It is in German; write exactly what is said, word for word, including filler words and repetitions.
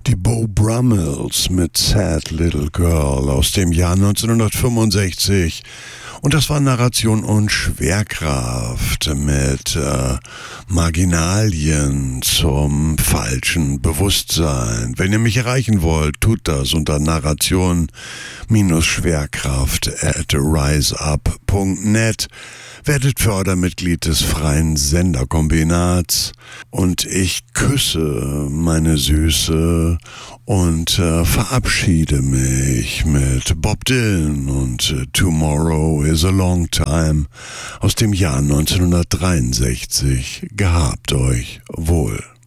Die Beau Brummels mit Sad Little Girl aus dem Jahr neunzehnhundertfünfundsechzig. Und das war Narration und Schwerkraft mit äh, Marginalien zum falschen Bewusstsein. Wenn ihr mich erreichen wollt, tut das unter Narration-Schwerkraft at riseup punkt net. Werdet Fördermitglied des freien Senderkombinats und ich küsse meine Süße und äh, verabschiede mich mit Bob Dylan und äh, Tomorrow is a Long Time aus dem Jahr neunzehnhundertdreiundsechzig. Gehabt euch wohl.